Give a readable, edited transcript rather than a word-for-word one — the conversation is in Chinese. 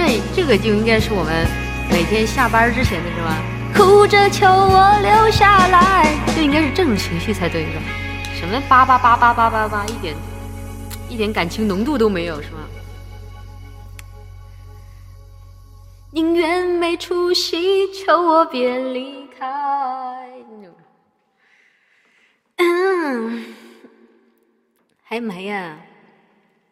这个就应该是我们每天下班之前的是吧？哭着求我留下来，就应该是这种情绪才对是吧？什么叭叭叭叭叭叭叭，一点感情浓度都没有是吗？宁愿没出息，求我别离开。还没呀？